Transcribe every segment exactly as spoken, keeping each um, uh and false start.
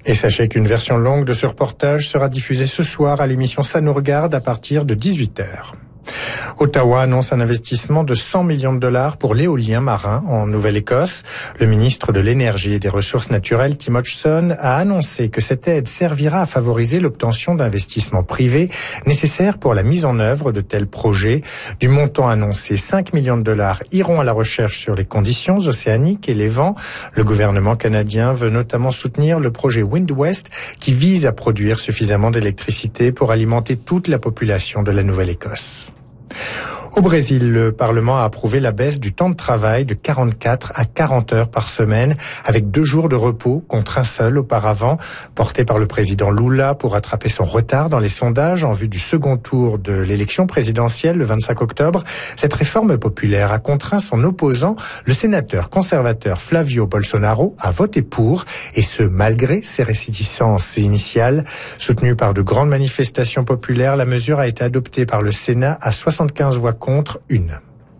Et sachez qu'une version longue de ce reportage sera diffusée ce soir à l'émission Ça nous regarde à partir de dix-huit heures. Ottawa annonce un investissement de cent millions de dollars pour l'éolien marin en Nouvelle-Écosse. Le ministre de l'Énergie et des Ressources naturelles, Tim Hodgson, a annoncé que cette aide servira à favoriser l'obtention d'investissements privés nécessaires pour la mise en œuvre de tels projets. Du montant annoncé, cinq millions de dollars iront à la recherche sur les conditions océaniques et les vents. Le gouvernement canadien veut notamment soutenir le projet Wind West qui vise à produire suffisamment d'électricité pour alimenter toute la population de la Nouvelle-Écosse. Au Brésil, le Parlement a approuvé la baisse du temps de travail de quarante-quatre à quarante heures par semaine, avec deux jours de repos contre un seul auparavant, porté par le président Lula pour rattraper son retard dans les sondages en vue du second tour de l'élection présidentielle le vingt-cinq octobre. Cette réforme populaire a contraint son opposant, le sénateur conservateur Flavio Bolsonaro, à voter pour, et ce malgré ses réticences initiales. Soutenue par de grandes manifestations populaires, la mesure a été adoptée par le Sénat à soixante-quinze voix contre une.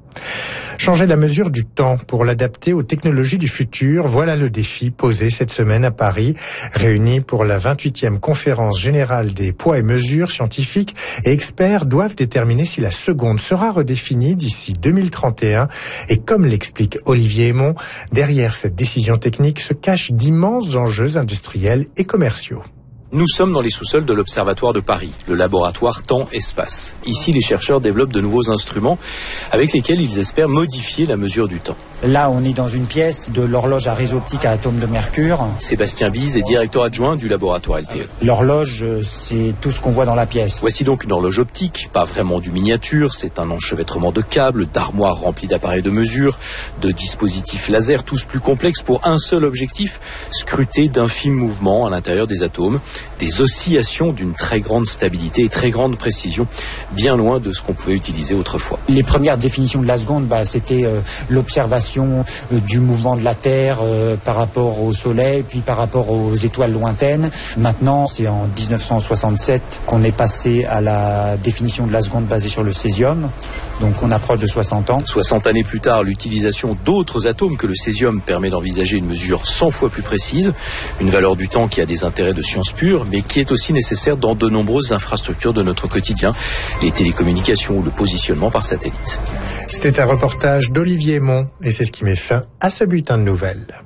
Changer la mesure du temps pour l'adapter aux technologies du futur, voilà le défi posé cette semaine à Paris. Réunis pour la vingt-huitième conférence générale des poids et mesures scientifiques et experts doivent déterminer si la seconde sera redéfinie d'ici deux mille trente et un. Et comme l'explique Olivier Aymon, derrière cette décision technique se cachent d'immenses enjeux industriels et commerciaux. Nous sommes dans les sous-sols de l'Observatoire de Paris, le laboratoire Temps-Espace. Ici, les chercheurs développent de nouveaux instruments avec lesquels ils espèrent modifier la mesure du temps. Là, on est dans une pièce de l'horloge à réseau optique à atomes de mercure. Sébastien Bise est directeur adjoint du laboratoire L T E. L'horloge, c'est tout ce qu'on voit dans la pièce. Voici donc une horloge optique, pas vraiment du miniature, c'est un enchevêtrement de câbles, d'armoires remplies d'appareils de mesure, de dispositifs laser, tous plus complexes pour un seul objectif, scruter d'infimes mouvements à l'intérieur des atomes, des oscillations d'une très grande stabilité et très grande précision, bien loin de ce qu'on pouvait utiliser autrefois. Les premières définitions de la seconde, bah, c'était euh, l'observation du mouvement de la Terre euh, par rapport au Soleil, puis par rapport aux étoiles lointaines. Maintenant, c'est en dix-neuf cent soixante-sept qu'on est passé à la définition de la seconde basée sur le césium. Donc on approche de soixante ans. soixante années plus tard, l'utilisation d'autres atomes que le césium permet d'envisager une mesure cent fois plus précise, une valeur du temps qui a des intérêts de science pure, mais qui est aussi nécessaire dans de nombreuses infrastructures de notre quotidien, les télécommunications ou le positionnement par satellite. C'était un reportage d'Olivier Aymon et c'est ce qui met fin à ce bulletin de nouvelles.